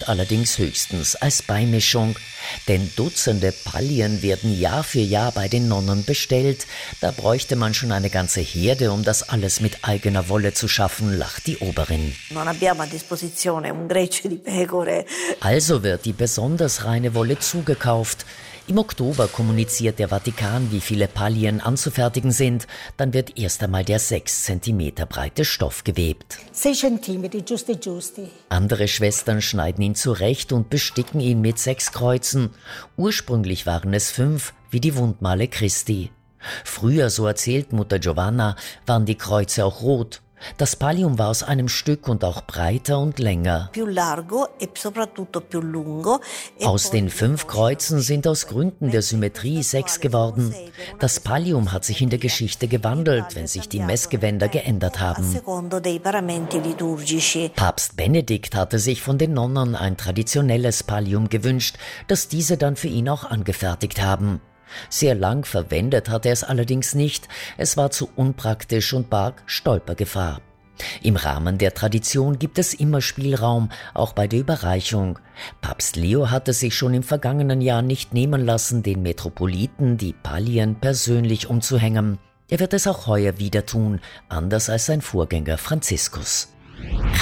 gilt allerdings höchstens als Beimischung. Denn Dutzende Pallien werden Jahr für Jahr bei den Nonnen bestellt. Da bräuchte man schon eine ganze Herde, um das alles mit eigener Wolle zu schaffen, lacht die Oberin. Also wird die besonders reine Wolle zugekauft. Im Oktober kommuniziert der Vatikan, wie viele Pallien anzufertigen sind. Dann wird erst einmal der 6 Zentimeter breite Stoff gewebt. 6 Zentimeter, giusti. Andere Schwestern schneiden ihn zurecht und besticken ihn mit 6 Kreuzen. Ursprünglich waren es 5, wie die Wundmale Christi. Früher, so erzählt Mutter Giovanna, waren die Kreuze auch rot. Das Pallium war aus einem Stück und auch breiter und länger. Aus den 5 Kreuzen sind aus Gründen der Symmetrie 6 geworden. Das Pallium hat sich in der Geschichte gewandelt, wenn sich die Messgewänder geändert haben. Papst Benedikt hatte sich von den Nonnen ein traditionelles Pallium gewünscht, das diese dann für ihn auch angefertigt haben. Sehr lang verwendet hat er es allerdings nicht, es war zu unpraktisch und barg Stolpergefahr. Im Rahmen der Tradition gibt es immer Spielraum, auch bei der Überreichung. Papst Leo hatte sich schon im vergangenen Jahr nicht nehmen lassen, den Metropoliten die Pallien persönlich umzuhängen. Er wird es auch heuer wieder tun, anders als sein Vorgänger Franziskus.